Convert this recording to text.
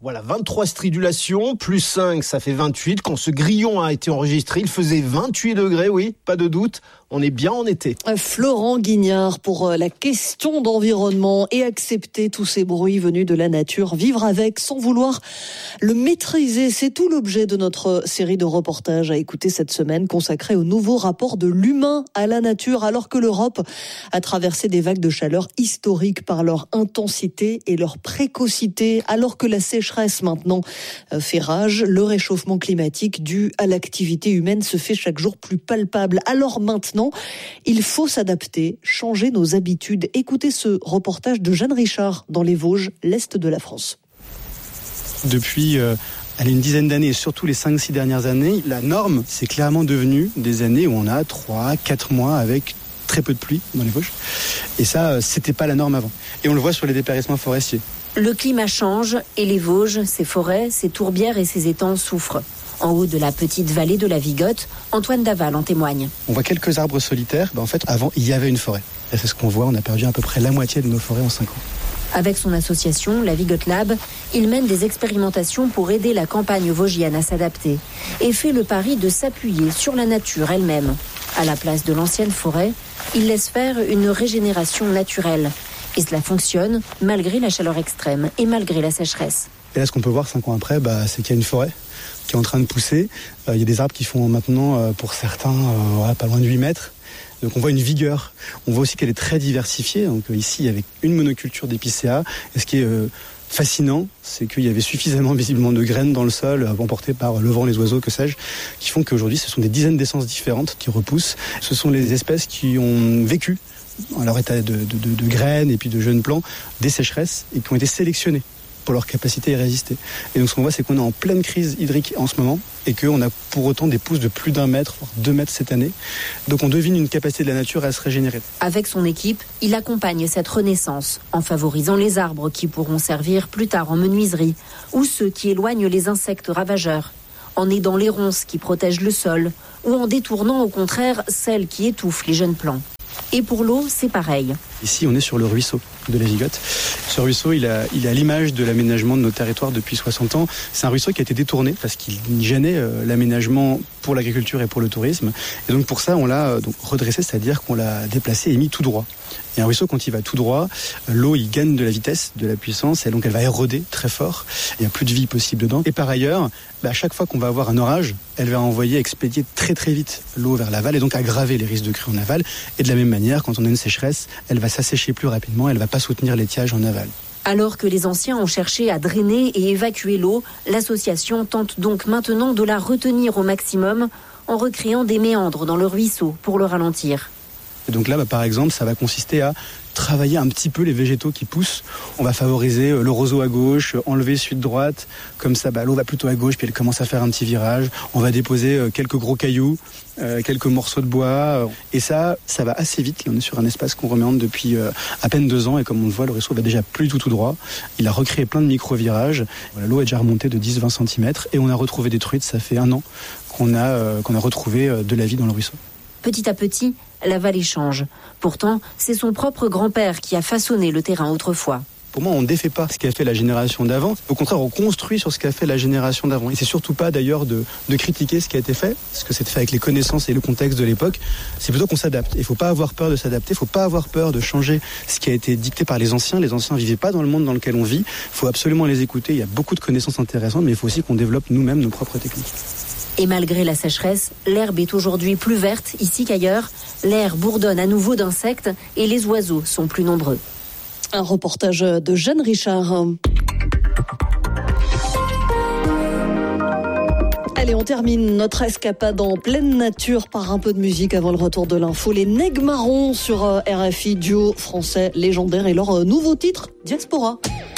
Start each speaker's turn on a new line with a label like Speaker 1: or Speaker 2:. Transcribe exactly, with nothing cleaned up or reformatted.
Speaker 1: Voilà, vingt-trois stridulations, plus cinq, ça fait vingt-huit. Quand ce grillon a été enregistré, il faisait vingt-huit degrés, oui, pas de doute. On est bien en été.
Speaker 2: Florent Guignard pour la question d'environnement et accepter tous ces bruits venus de la nature, vivre avec sans vouloir le maîtriser. C'est tout l'objet de notre série de reportages à écouter cette semaine consacrée au nouveau rapport de l'humain à la nature, alors que l'Europe a traversé des vagues de chaleur historiques par leur intensité et leur précocité, alors que la sécheresse maintenant fait rage. Le réchauffement climatique dû à l'activité humaine se fait chaque jour plus palpable. Alors maintenant, il faut s'adapter, changer nos habitudes. Écoutez ce reportage de Jeanne Richard dans les Vosges, l'Est de la France.
Speaker 3: Depuis euh, allez, une dizaine d'années et surtout les cinq six dernières années, la norme, c'est clairement devenu des années où on a trois quatre mois avec très peu de pluie dans les Vosges. Et ça, c'était pas la norme avant. Et on le voit sur les dépérissements forestiers.
Speaker 4: Le climat change et les Vosges, ses forêts, ses tourbières et ses étangs souffrent. En haut de la petite vallée de la Vigotte, Antoine Daval en témoigne.
Speaker 3: On voit quelques arbres solitaires. Ben en fait, avant, il y avait une forêt. Et c'est ce qu'on voit, on a perdu à peu près la moitié de nos forêts en cinq ans.
Speaker 4: Avec son association, la Vigotte Lab, il mène des expérimentations pour aider la campagne vosgienne à s'adapter et fait le pari de s'appuyer sur la nature elle-même. À la place de l'ancienne forêt, il laisse faire une régénération naturelle. Et cela fonctionne malgré la chaleur extrême et malgré la sécheresse.
Speaker 3: Et là, ce qu'on peut voir cinq ans après, bah, c'est qu'il y a une forêt qui est en train de pousser. Euh, il y a des arbres qui font maintenant, euh, pour certains, euh, voilà, pas loin de huit mètres. Donc on voit une vigueur. On voit aussi qu'elle est très diversifiée. Donc euh, ici, avec une monoculture d'épicéa. Et ce qui est euh, fascinant, c'est qu'il y avait suffisamment visiblement de graines dans le sol, euh, emportées par le vent, les oiseaux, que sais-je, qui font qu'aujourd'hui, ce sont des dizaines d'essences différentes qui repoussent. Ce sont les espèces qui ont vécu à leur état de, de, de, de graines et puis de jeunes plants, des sécheresses, et qui ont été sélectionnées pour leur capacité à y résister. Et donc ce qu'on voit, c'est qu'on est en pleine crise hydrique en ce moment, et qu'on a pour autant des pousses de plus d'un mètre, voire deux mètres cette année. Donc on devine une capacité de la nature à se régénérer.
Speaker 4: Avec son équipe, il accompagne cette renaissance, en favorisant les arbres qui pourront servir plus tard en menuiserie, ou ceux qui éloignent les insectes ravageurs, en aidant les ronces qui protègent le sol, ou en détournant au contraire celles qui étouffent les jeunes plants. Et pour l'eau, c'est pareil.
Speaker 3: Ici, on est sur le ruisseau de la Vigotte. Ce ruisseau, il a, il a l'image de l'aménagement de nos territoires depuis soixante ans. C'est un ruisseau qui a été détourné parce qu'il gênait euh, l'aménagement pour l'agriculture et pour le tourisme. Et donc pour ça, on l'a euh, donc redressé, c'est-à-dire qu'on l'a déplacé et mis tout droit. Et un ruisseau, quand il va tout droit, l'eau, il gagne de la vitesse, de la puissance, et donc elle va éroder très fort. Il n'y a plus de vie possible dedans. Et par ailleurs, bah, à chaque fois qu'on va avoir un orage, elle va envoyer, expédier très très vite l'eau vers l'aval et donc aggraver les risques de crue en aval. Et de la même manière, quand on a une sécheresse, elle va s'assécher plus rapidement, elle ne va pas soutenir l'étiage en aval.
Speaker 4: Alors que les anciens ont cherché à drainer et évacuer l'eau, l'association tente donc maintenant de la retenir au maximum en recréant des méandres dans le ruisseau pour le ralentir.
Speaker 3: Et donc là, bah, par exemple, ça va consister à travailler un petit peu les végétaux qui poussent. On va favoriser le roseau à gauche, enlever celui de droite. Comme ça, bah, l'eau va plutôt à gauche, puis elle commence à faire un petit virage. On va déposer quelques gros cailloux, euh, quelques morceaux de bois. Et ça, ça va assez vite. Là, on est sur un espace qu'on reméandre depuis euh, à peine deux ans. Et comme on le voit, le ruisseau va déjà plus tout tout droit. Il a recréé plein de micro-virages. Voilà, l'eau est déjà remontée de dix à vingt centimètres. Et on a retrouvé des truites. Ça fait un an qu'on a, euh, qu'on a retrouvé euh, de la vie dans le ruisseau.
Speaker 4: Petit à petit, la vallée change. Pourtant, c'est son propre grand-père qui a façonné le terrain autrefois.
Speaker 3: Pour moi, on ne défait pas ce qu'a fait la génération d'avant. Au contraire, on construit sur ce qu'a fait la génération d'avant. Et c'est surtout pas d'ailleurs de, de critiquer ce qui a été fait, ce que c'est fait avec les connaissances et le contexte de l'époque. C'est plutôt qu'on s'adapte. Il ne faut pas avoir peur de s'adapter, il ne faut pas avoir peur de changer ce qui a été dicté par les anciens. Les anciens ne vivaient pas dans le monde dans lequel on vit. Il faut absolument les écouter. Il y a beaucoup de connaissances intéressantes, mais il faut aussi qu'on développe nous-mêmes nos propres techniques.
Speaker 4: Et malgré la sécheresse, l'herbe est aujourd'hui plus verte ici qu'ailleurs. L'air bourdonne à nouveau d'insectes et les oiseaux sont plus nombreux.
Speaker 2: Un reportage de Jeanne Richard. Allez, on termine notre escapade en pleine nature par un peu de musique avant le retour de l'info. Les Nègres Marrons sur R F I, duo français légendaire, et leur nouveau titre, Diaspora.